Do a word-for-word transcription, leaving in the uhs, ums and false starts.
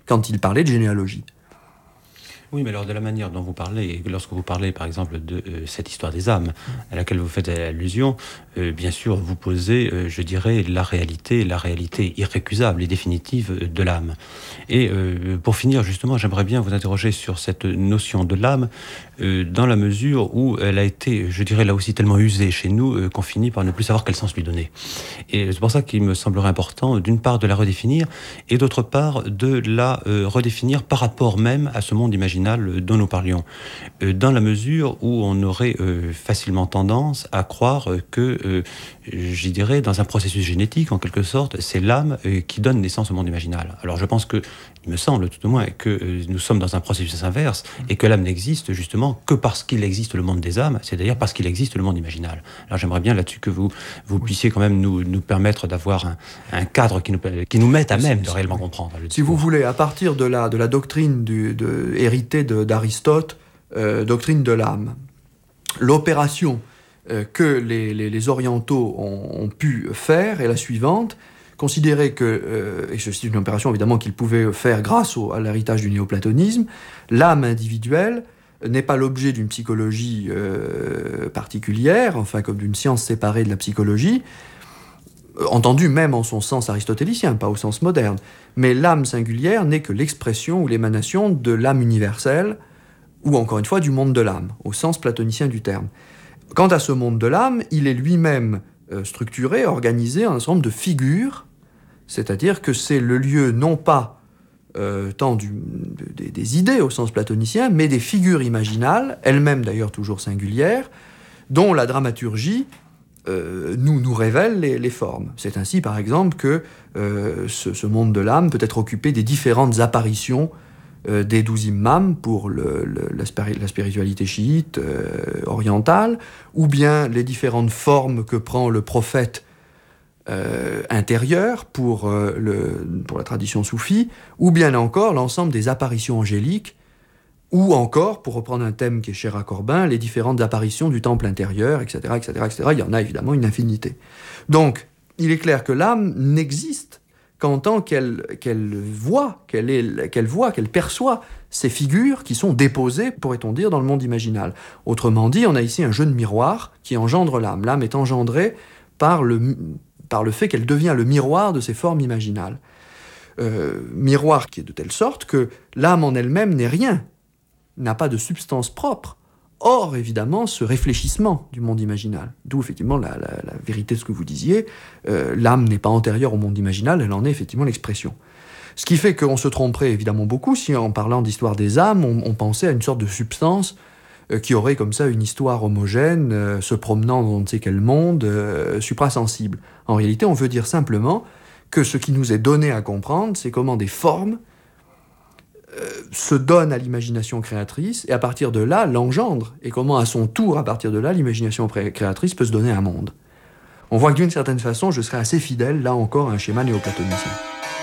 quand il parlait de généalogie. Oui, mais alors de la manière dont vous parlez, lorsque vous parlez par exemple de euh, cette histoire des âmes à laquelle vous faites allusion, euh, bien sûr vous posez, euh, je dirais, la réalité, la réalité irrécusable et définitive de l'âme. Et euh, pour finir, justement, j'aimerais bien vous interroger sur cette notion de l'âme, euh, dans la mesure où elle a été, je dirais là aussi, tellement usée chez nous euh, qu'on finit par ne plus savoir quel sens lui donner. Et c'est pour ça qu'il me semblerait important, d'une part, de la redéfinir, et d'autre part, de la euh, redéfinir par rapport même à ce monde imaginaire dont nous parlions, euh, dans la mesure où on aurait euh, facilement tendance à croire que, euh, je dirais, dans un processus génétique, en quelque sorte, c'est l'âme euh, qui donne naissance au monde imaginal. Alors je pense que, il me semble tout au moins, que euh, nous sommes dans un processus inverse, et que l'âme n'existe justement que parce qu'il existe le monde des âmes, c'est-à-dire parce qu'il existe le monde imaginal. Alors j'aimerais bien là-dessus que vous, vous puissiez quand même nous, nous permettre d'avoir un, un cadre qui nous, qui nous mette à même de réellement comprendre. Si vous voulez, à partir de la, de la doctrine du, de, héritée de, d'Aristote, euh, doctrine de l'âme, l'opération euh, que les, les, les orientaux ont, ont pu faire est la suivante. Considérer que, euh, et c'est une opération évidemment qu'ils pouvaient faire grâce au, à l'héritage du néoplatonisme, l'âme individuelle n'est pas l'objet d'une psychologie euh, particulière, enfin comme d'une science séparée de la psychologie, entendu même en son sens aristotélicien, pas au sens moderne. Mais l'âme singulière n'est que l'expression ou l'émanation de l'âme universelle, ou encore une fois du monde de l'âme, au sens platonicien du terme. Quant à ce monde de l'âme, il est lui-même euh, structuré, organisé en un certain nombre de figures, c'est-à-dire que c'est le lieu non pas euh, tant du, de, des idées au sens platonicien, mais des figures imaginales, elles-mêmes d'ailleurs toujours singulières, dont la dramaturgie Euh, nous, nous révèle les, les formes. C'est ainsi, par exemple, que euh, ce, ce monde de l'âme peut être occupé des différentes apparitions euh, des douze imams pour le, le, la, spiri- la spiritualité chiite euh, orientale, ou bien les différentes formes que prend le prophète euh, intérieur pour, euh, le, pour la tradition soufie, ou bien encore l'ensemble des apparitions angéliques, ou encore, pour reprendre un thème qui est cher à Corbin, les différentes apparitions du temple intérieur, et cetera, et cetera, et cetera. Il y en a évidemment une infinité. Donc, il est clair que l'âme n'existe qu'en tant qu'elle, qu'elle voit, qu'elle, est, qu'elle voit, qu'elle perçoit ces figures qui sont déposées, pourrait-on dire, dans le monde imaginal. Autrement dit, on a ici un jeu de miroir qui engendre l'âme. L'âme est engendrée par le, par le fait qu'elle devient le miroir de ces formes imaginales. Euh, miroir qui est de telle sorte que l'âme en elle-même n'est rien, n'a pas de substance propre. Or, évidemment, ce réfléchissement du monde imaginal, d'où effectivement la, la, la vérité de ce que vous disiez, euh, l'âme n'est pas antérieure au monde imaginal, elle en est effectivement l'expression. Ce qui fait qu'on se tromperait évidemment beaucoup si, en parlant d'histoire des âmes, on, on pensait à une sorte de substance euh, qui aurait comme ça une histoire homogène, euh, se promenant dans on ne sait quel monde, euh, suprasensible. En réalité, on veut dire simplement que ce qui nous est donné à comprendre, c'est comment des formes se donne à l'imagination créatrice, et à partir de là, l'engendre, et comment, à son tour, à partir de là, l'imagination créatrice peut se donner un monde. On voit que d'une certaine façon, je serais assez fidèle, là encore, à un schéma néoplatonicien.